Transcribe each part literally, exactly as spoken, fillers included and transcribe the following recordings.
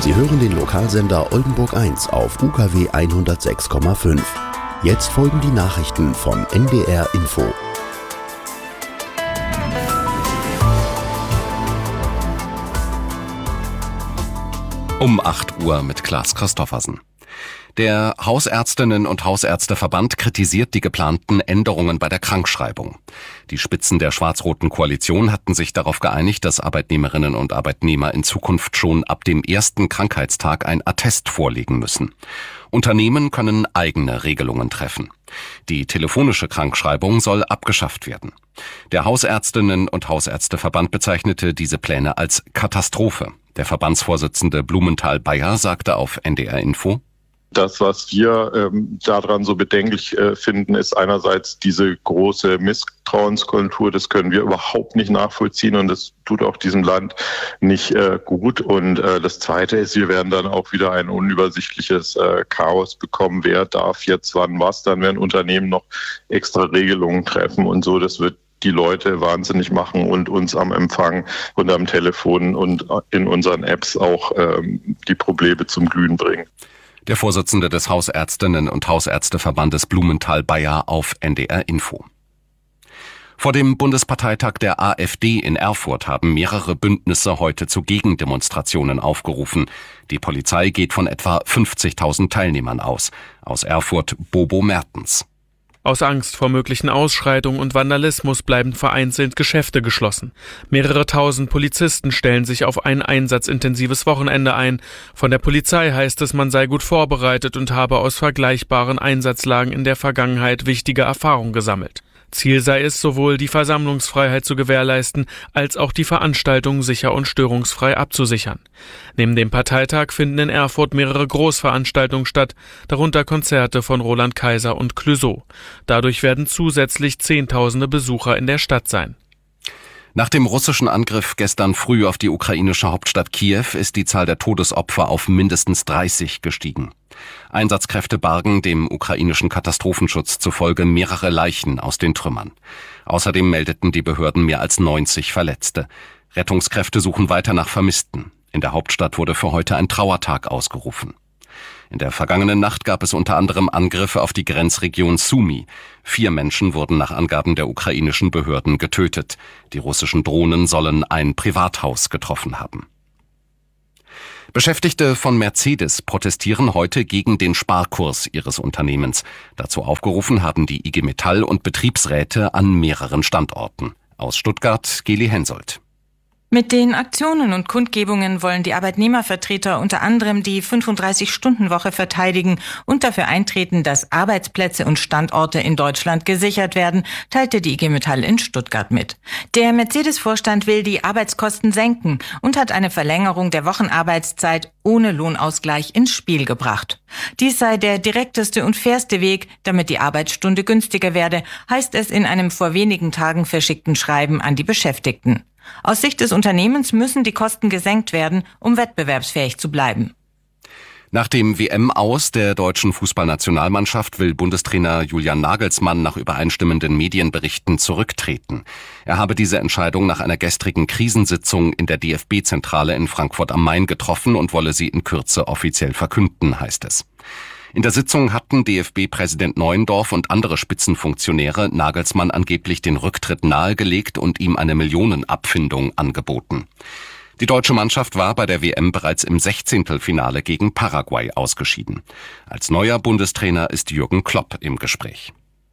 Sie hören den Lokalsender Oldenburg eins auf U K W hundertsechs Komma fünf. Jetzt folgen die Nachrichten von N D R Info. Um acht Uhr mit Klaas Christoffersen. Der Hausärztinnen- und Hausärzteverband kritisiert die geplanten Änderungen bei der Krankschreibung. Die Spitzen der schwarz-roten Koalition hatten sich darauf geeinigt, dass Arbeitnehmerinnen und Arbeitnehmer in Zukunft schon ab dem ersten Krankheitstag ein Attest vorlegen müssen. Unternehmen können eigene Regelungen treffen. Die telefonische Krankschreibung soll abgeschafft werden. Der Hausärztinnen- und Hausärzteverband bezeichnete diese Pläne als Katastrophe. Der Verbandsvorsitzende Blumenthal-Bayer sagte auf N D R Info: Das, was wir ähm, daran so bedenklich äh, finden, ist einerseits diese große Misstrauenskultur. Das können wir überhaupt nicht nachvollziehen und das tut auch diesem Land nicht äh, gut. Und äh, das Zweite ist, wir werden dann auch wieder ein unübersichtliches äh, Chaos bekommen. Wer darf jetzt wann was? Dann werden Unternehmen noch extra Regelungen treffen und so. Das wird die Leute wahnsinnig machen und uns am Empfang und am Telefon und in unseren Apps auch ähm, die Probleme zum Glühen bringen. Der Vorsitzende des Hausärztinnen- und Hausärzteverbandes Blumenthal-Bayer auf N D R Info. Vor dem Bundesparteitag der AfD in Erfurt haben mehrere Bündnisse heute zu Gegendemonstrationen aufgerufen. Die Polizei geht von etwa fünfzigtausend Teilnehmern aus. Aus Erfurt Bobo Mertens. Aus Angst vor möglichen Ausschreitungen und Vandalismus bleiben vereinzelt Geschäfte geschlossen. Mehrere tausend Polizisten stellen sich auf ein einsatzintensives Wochenende ein. Von der Polizei heißt es, man sei gut vorbereitet und habe aus vergleichbaren Einsatzlagen in der Vergangenheit wichtige Erfahrungen gesammelt. Ziel sei es, sowohl die Versammlungsfreiheit zu gewährleisten, als auch die Veranstaltung sicher und störungsfrei abzusichern. Neben dem Parteitag finden in Erfurt mehrere Großveranstaltungen statt, darunter Konzerte von Roland Kaiser und Clouseau. Dadurch werden zusätzlich Zehntausende Besucher in der Stadt sein. Nach dem russischen Angriff gestern früh auf die ukrainische Hauptstadt Kiew ist die Zahl der Todesopfer auf mindestens dreißig gestiegen. Einsatzkräfte bargen dem ukrainischen Katastrophenschutz zufolge mehrere Leichen aus den Trümmern. Außerdem meldeten die Behörden mehr als neunzig Verletzte. Rettungskräfte suchen weiter nach Vermissten. In der Hauptstadt wurde für heute ein Trauertag ausgerufen. In der vergangenen Nacht gab es unter anderem Angriffe auf die Grenzregion Sumy. Vier Menschen wurden nach Angaben der ukrainischen Behörden getötet. Die russischen Drohnen sollen ein Privathaus getroffen haben. Beschäftigte von Mercedes protestieren heute gegen den Sparkurs ihres Unternehmens. Dazu aufgerufen haben die I G Metall und Betriebsräte an mehreren Standorten. Aus Stuttgart Geli Hensoldt. Mit den Aktionen und Kundgebungen wollen die Arbeitnehmervertreter unter anderem die fünfunddreißig-Stunden-Woche verteidigen und dafür eintreten, dass Arbeitsplätze und Standorte in Deutschland gesichert werden, teilte die I G Metall in Stuttgart mit. Der Mercedes-Vorstand will die Arbeitskosten senken und hat eine Verlängerung der Wochenarbeitszeit ohne Lohnausgleich ins Spiel gebracht. Dies sei der direkteste und fairste Weg, damit die Arbeitsstunde günstiger werde, heißt es in einem vor wenigen Tagen verschickten Schreiben an die Beschäftigten. Aus Sicht des Unternehmens müssen die Kosten gesenkt werden, um wettbewerbsfähig zu bleiben. Nach dem W M-Aus der deutschen Fußballnationalmannschaft will Bundestrainer Julian Nagelsmann nach übereinstimmenden Medienberichten zurücktreten. Er habe diese Entscheidung nach einer gestrigen Krisensitzung in der D F B-Zentrale in Frankfurt am Main getroffen und wolle sie in Kürze offiziell verkünden, heißt es. In der Sitzung hatten D F B-Präsident Neuendorf und andere Spitzenfunktionäre Nagelsmann angeblich den Rücktritt nahegelegt und ihm eine Millionenabfindung angeboten. Die deutsche Mannschaft war bei der W M bereits im Sechzehntelfinale gegen Paraguay ausgeschieden. Als neuer Bundestrainer ist Jürgen Klopp im Gespräch.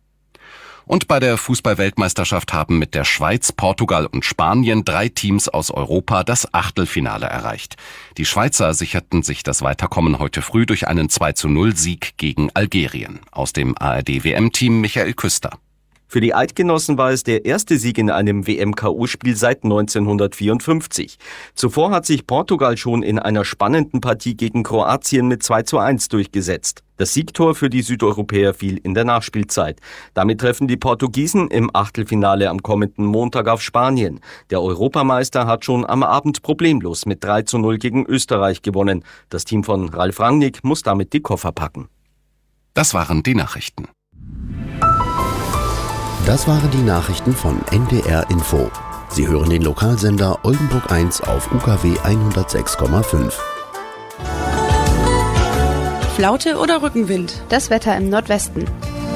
Und bei der Fußball-Weltmeisterschaft haben mit der Schweiz, Portugal und Spanien drei Teams aus Europa das Achtelfinale erreicht. Die Schweizer sicherten sich das Weiterkommen heute früh durch einen zwei zu null Sieg gegen Algerien. Aus dem A R D-W M-Team Michael Küster. Für die Eidgenossen war es der erste Sieg in einem W M-K O-Spiel seit neunzehnhundertvierundfünfzig. Zuvor hat sich Portugal schon in einer spannenden Partie gegen Kroatien mit zwei zu eins durchgesetzt. Das Siegtor für die Südeuropäer fiel in der Nachspielzeit. Damit treffen die Portugiesen im Achtelfinale am kommenden Montag auf Spanien. Der Europameister hat schon am Abend problemlos mit drei zu null gegen Österreich gewonnen. Das Team von Ralf Rangnick muss damit die Koffer packen. Das waren die Nachrichten. Das waren die Nachrichten von N D R Info. Sie hören den Lokalsender Oldenburg eins auf U K W hundertsechs Komma fünf. Flaute oder Rückenwind? Das Wetter im Nordwesten.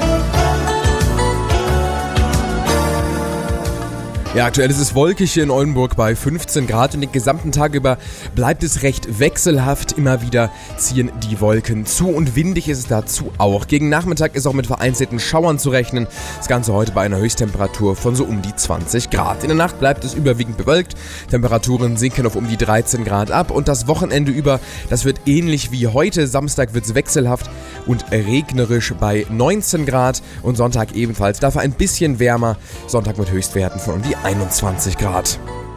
Ja, aktuell ist es wolkig hier in Oldenburg bei fünfzehn Grad und den gesamten Tag über bleibt es recht wechselhaft. Immer wieder ziehen die Wolken zu und windig ist es dazu auch. Gegen Nachmittag ist auch mit vereinzelten Schauern zu rechnen. Das Ganze heute bei einer Höchsttemperatur von so um die zwanzig Grad. In der Nacht bleibt es überwiegend bewölkt. Temperaturen sinken auf um die dreizehn Grad ab und das Wochenende über, das wird ähnlich wie heute. Samstag wird es wechselhaft und regnerisch bei neunzehn Grad und Sonntag ebenfalls. Dafür ein bisschen wärmer. Sonntag mit Höchstwerten von um die einundzwanzig Grad.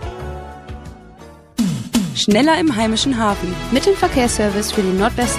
Schneller im heimischen Hafen. Mit dem Verkehrsservice für den Nordwesten.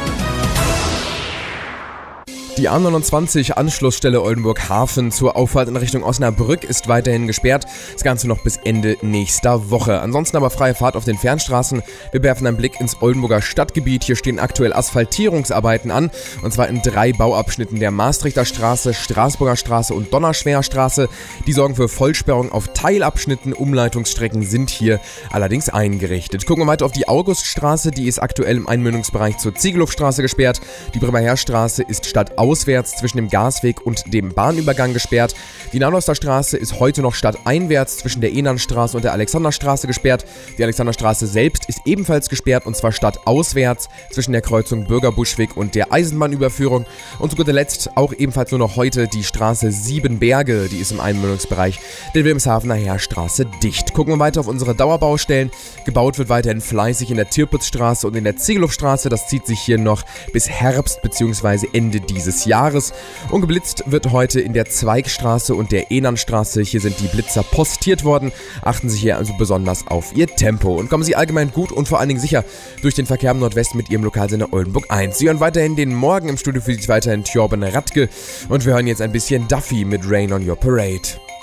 Die A neunundzwanzig Anschlussstelle Oldenburg Hafen zur Auffahrt in Richtung Osnabrück ist weiterhin gesperrt. Das Ganze noch bis Ende nächster Woche. Ansonsten aber freie Fahrt auf den Fernstraßen. Wir werfen einen Blick ins Oldenburger Stadtgebiet. Hier stehen aktuell Asphaltierungsarbeiten an. Und zwar in drei Bauabschnitten der Maastrichter Straße, Straßburger Straße und Donnerschwer Straße. Die sorgen für Vollsperrung auf Teilabschnitten. Umleitungsstrecken sind hier allerdings eingerichtet. Gucken wir weiter auf die Auguststraße. Die ist aktuell im Einmündungsbereich zur Ziegelhofstraße gesperrt. Die Bremerherstraße ist statt auswärts zwischen dem Gasweg und dem Bahnübergang gesperrt. Die Naunauster Straße ist heute noch stadteinwärts zwischen der Enernstraße und der Alexanderstraße gesperrt. Die Alexanderstraße selbst ist ebenfalls gesperrt und zwar stadtauswärts zwischen der Kreuzung Bürgerbuschweg und der Eisenbahnüberführung. Und zu guter Letzt auch ebenfalls nur noch heute die Straße Siebenberge, die ist im Einmündungsbereich der Wilhelmshavener Heerstraße dicht. Gucken wir weiter auf unsere Dauerbaustellen. Gebaut wird weiterhin fleißig in der Tirpitzstraße und in der Ziegelhofstraße. Das zieht sich hier noch bis Herbst bzw. Ende dieses Jahres. Und geblitzt wird heute in der Zweigstraße und der Enernstraße. Hier sind die Blitzer postiert worden. Achten Sie hier also besonders auf Ihr Tempo und kommen Sie allgemein gut und vor allen Dingen sicher durch den Verkehr im Nordwesten mit Ihrem Lokalsender Oldenburg eins. Sie hören weiterhin den Morgen im Studio für Sie weiterhin Thjorben Radke und wir hören jetzt ein bisschen Duffy mit Rain on Your Parade.